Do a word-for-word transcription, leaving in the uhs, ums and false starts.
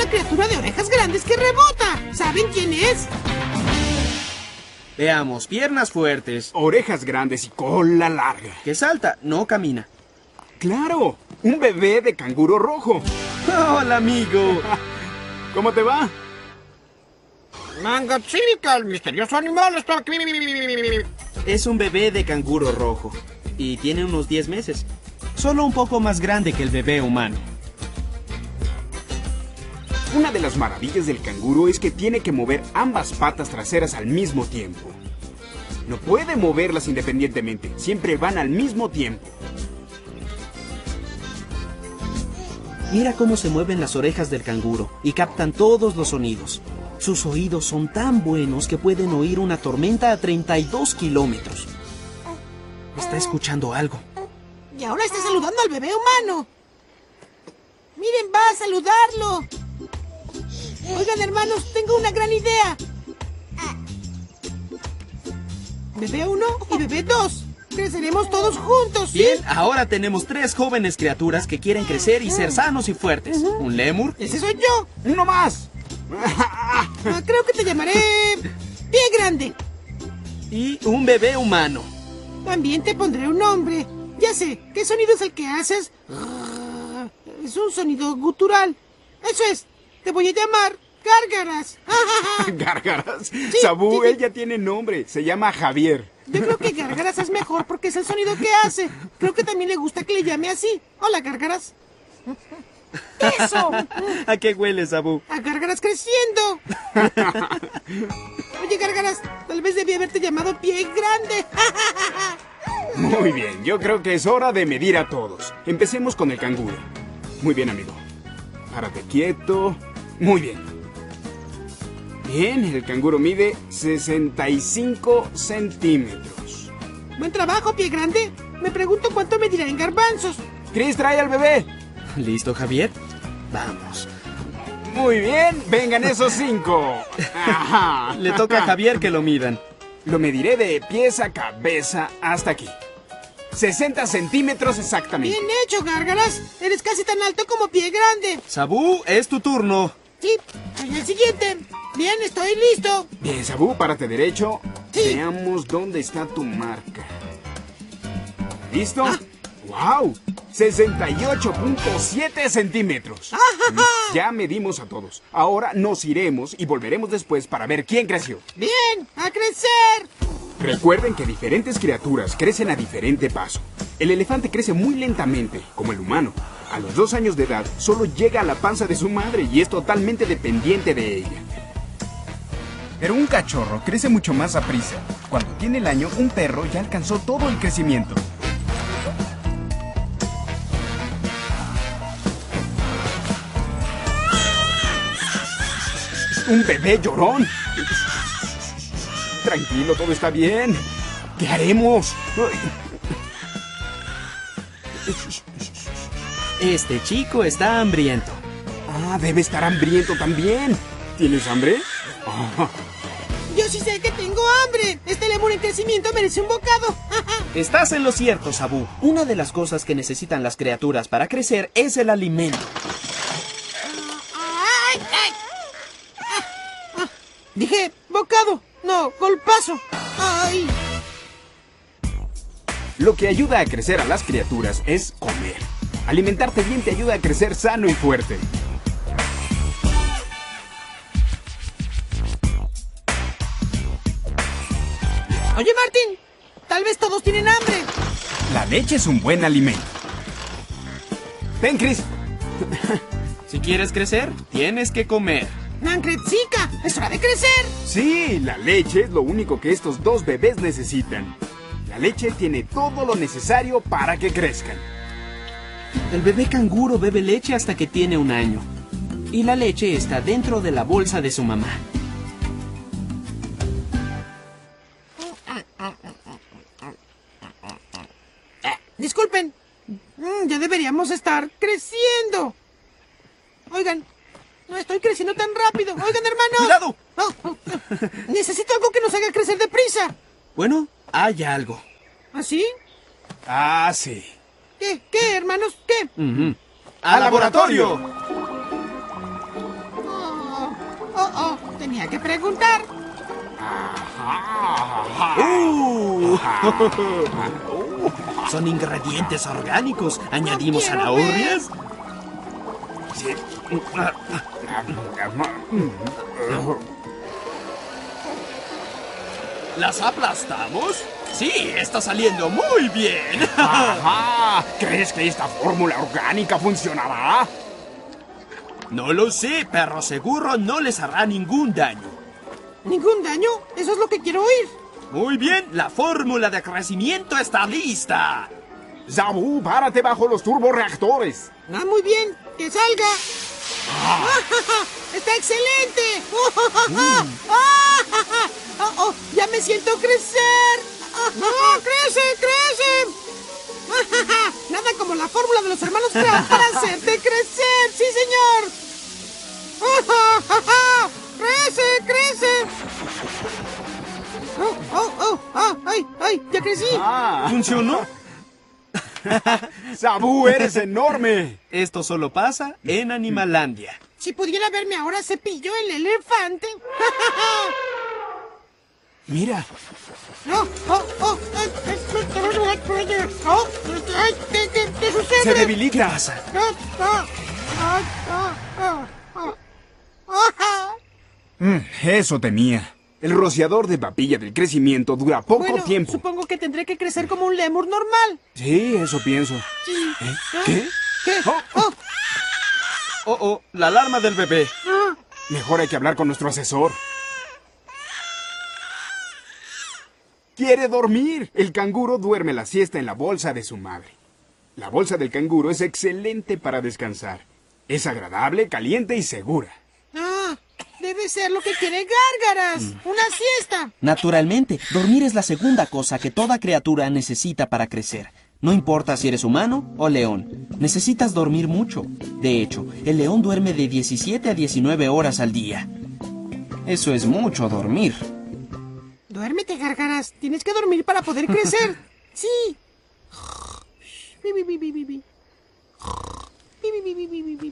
una criatura de orejas grandes que rebota. ¿Saben quién es? Veamos, piernas fuertes. Orejas grandes y cola larga. Que salta, no camina. ¡Claro! ¡Un bebé de canguro rojo! ¡Hola, amigo! ¿Cómo te va? Mangatsílica, el misterioso animal está aquí. Es un bebé de canguro rojo. Y tiene unos diez meses. Solo un poco más grande que el bebé humano. Una de las maravillas del canguro es que tiene que mover ambas patas traseras al mismo tiempo. No puede moverlas independientemente, siempre van al mismo tiempo. Mira cómo se mueven las orejas del canguro y captan todos los sonidos. Sus oídos son tan buenos que pueden oír una tormenta a treinta y dos kilómetros. Está escuchando algo. Y ahora está saludando al bebé humano. Miren, va a saludarlo. Oigan, hermanos, tengo una gran idea. Bebé uno y bebé dos. Creceremos todos juntos, ¿sí? Bien, ahora tenemos tres jóvenes criaturas que quieren crecer y ser sanos y fuertes. ¿Un lémur? Ese soy yo. ¡Uno más! Ah, creo que te llamaré Pie Grande. Y un bebé humano. También te pondré un nombre. Ya sé, ¿qué sonido es el que haces? Es un sonido gutural. Eso es, te voy a llamar Gárgaras. ¿Gárgaras? Sí, Sabú, sí, sí. él ya tiene nombre. Se llama Javier. Yo creo que Gárgaras es mejor porque es el sonido que hace. Creo que también le gusta que le llame así. Hola, Gárgaras. ¿Qué es eso? ¿A qué huele, Sabú? A Gárgaras creciendo. Oye, Gárgaras, tal vez debí haberte llamado Pie Grande. Muy bien, yo creo que es hora de medir a todos. Empecemos con el canguro. Muy bien, amigo. Párate quieto. Muy bien. Bien, el canguro mide sesenta y cinco centímetros. Buen trabajo, Pie Grande. Me pregunto cuánto medirá en garbanzos. Chris, trae al bebé. ¿Listo, Javier? Vamos. Muy bien, vengan esos cinco. Ajá. Le toca a Javier que lo midan. Lo mediré de pies a cabeza hasta aquí. sesenta centímetros exactamente. Bien hecho, Gárgaras. Eres casi tan alto como Pie Grande. Sabú, es tu turno. Sí, soy el siguiente. Bien, estoy listo. Bien, Sabú, párate derecho. Sí. Veamos dónde está tu marca. ¿Listo? Ah. ¡Wow! sesenta y ocho punto siete centímetros. Ajá. Ya medimos a todos. Ahora nos iremos y volveremos después para ver quién creció. Bien, a crecer. Recuerden que diferentes criaturas crecen a diferente paso. El elefante crece muy lentamente, como el humano. A los dos años de edad, solo llega a la panza de su madre y es totalmente dependiente de ella. Pero un cachorro crece mucho más a prisa. Cuando tiene el año, un perro ya alcanzó todo el crecimiento. ¡Un bebé llorón! Tranquilo, todo está bien. ¿Qué haremos? Este chico está hambriento. Ah, debe estar hambriento también. ¿Tienes hambre? Ah, Yo sí sé que tengo hambre. Este lemur en crecimiento merece un bocado. Estás en lo cierto, Sabú. Una de las cosas que necesitan las criaturas para crecer es el alimento. Ay, ay. Ah, ah. Dije bocado, no golpazo. Ay. Lo que ayuda a crecer a las criaturas es comer. Alimentarte bien te ayuda a crecer sano y fuerte. Oye, Martín, tal vez todos tienen hambre. La leche es un buen alimento. Ven, Chris. Si quieres crecer, tienes que comer. Mancretzica, es hora de crecer. Sí, la leche es lo único que estos dos bebés necesitan. La leche tiene todo lo necesario para que crezcan. El bebé canguro bebe leche hasta que tiene un año. Y la leche está dentro de la bolsa de su mamá. Disculpen, mm, ya deberíamos estar creciendo. Oigan, no estoy creciendo tan rápido. Oigan, hermanos. ¡Cuidado! Oh, oh, oh. Necesito algo que nos haga crecer deprisa. Bueno, hay algo. ¿Así? Ah, sí. ¿Qué? ¿Qué, hermanos? ¿Qué? Ujú. ¡Al laboratorio! Oh, oh, tenía que preguntar. ¡Uh! Son ingredientes orgánicos. Añadimos quiero zanahorias. Sí. ¿Las aplastamos? Sí, está saliendo muy bien. Ajá. ¿Crees que esta fórmula orgánica funcionará? No lo sé, pero seguro no les hará ningún daño. ¿Ningún daño? Eso es lo que quiero oír. Muy bien, la fórmula de crecimiento está lista. Zabu, párate bajo los turborreactores. Ah, muy bien. ¡Que salga! ¡Está excelente! Oh, oh, ¡ya me siento crecer! ¡No, crece, crece! Nada como la fórmula de los hermanos Kraft para hacerte crecer. ¡Sí, señor! ¡Crece, crece! ¡Oh, oh, oh! oh ¡Ay, ay! ¡Ya crecí! Ah. ¿Funcionó? Zabu, eres enorme. Esto solo pasa en Animalandia. Si pudiera verme ahora, Cepillo el elefante. Mira. Oh, oh, oh, ay, ay, oh, ay, ¿qué, qué, qué sucede? Se debilita. Grasa. Ah, ah, ah, ah, ah, ah, ah. Mm, eso temía. El rociador de papilla del crecimiento dura poco Bueno, tiempo. supongo que tendré que crecer como un lémur normal. Sí, eso pienso. Sí. ¿Eh? Ah, ¿Qué? ¿Qué? Oh. Oh, Oh, oh, la alarma del bebé. ah. Mejor hay que hablar con nuestro asesor. ¡Quiere dormir! El canguro duerme la siesta en la bolsa de su madre. La bolsa del canguro es excelente para descansar. Es agradable, caliente y segura. Ah, debe ser lo que quiere Gárgaras. Una siesta. Naturalmente, dormir es la segunda cosa que toda criatura necesita para crecer. No importa si eres humano o león. Necesitas dormir mucho. De hecho, el león duerme de diecisiete a diecinueve horas al día. Eso es mucho dormir. Duérmete, Gárgaras. Tienes que dormir para poder crecer. Sí. Bi, bi, bi, bi, bi, bi. Bi, bi, bi, bi, bi, bi.